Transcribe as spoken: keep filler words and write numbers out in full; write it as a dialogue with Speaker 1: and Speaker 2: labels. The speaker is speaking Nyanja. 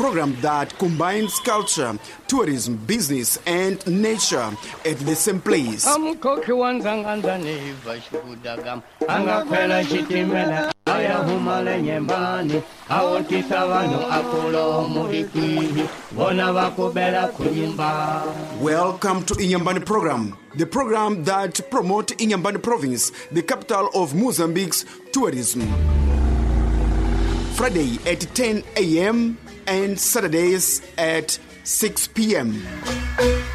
Speaker 1: program that combines culture, tourism, business, and nature at the same place. Welcome to Inyambani program, the program that promotes Inyambani province, the capital of Mozambique's tourism. Friday at ten a.m. and Saturdays at six p.m.